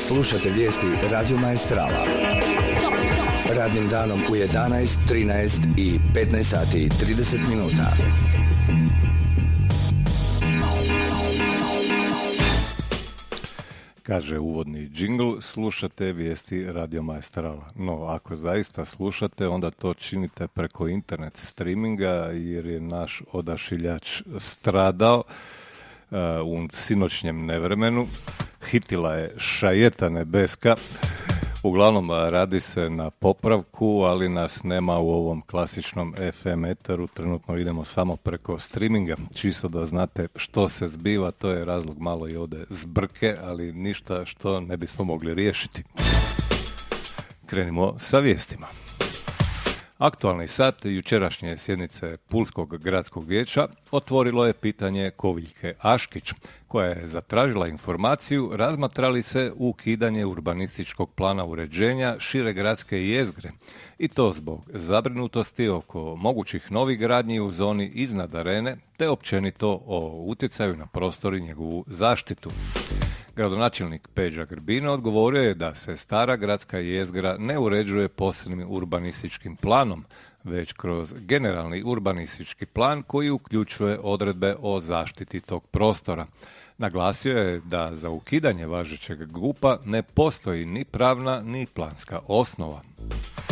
Slušate vijesti Radio Maestrala. Radnim danom u 11, 13 i 15 sati i 30 minuta. Kaže uvodni džingl, slušate vijesti Radio Maestrala. No, ako zaista slušate, onda to činite preko internet streaminga, jer je naš odašiljač stradao u sinoćnjem nevremenu. Hitila je šajeta nebeska. Uglavnom radi se na popravku, ali nas nema u ovom klasičnom FM eteru. Trenutno idemo samo preko streaminga. Čisto da znate što se zbiva, to je razlog malo i ode zbrke, ali ništa što ne bismo mogli riješiti. Krenimo sa vijestima. Aktualni sat jučerašnje sjednice Pulskog gradskog vijeća otvorilo je pitanje Koviljke Aškić, koja je zatražila informaciju razmatra li se ukidanje urbanističkog plana uređenja šire gradske jezgre, i to zbog zabrinutosti oko mogućih novih gradnji u zoni iznad arene, te općenito o utjecaju na prostor i njegovu zaštitu. Gradonačelnik Peđa Grbina odgovorio je da se stara gradska jezgra ne uređuje posebnim urbanističkim planom, već kroz generalni urbanistički plan koji uključuje odredbe o zaštiti tog prostora. Naglasio je da za ukidanje važećeg GUP-a ne postoji ni pravna ni planska osnova.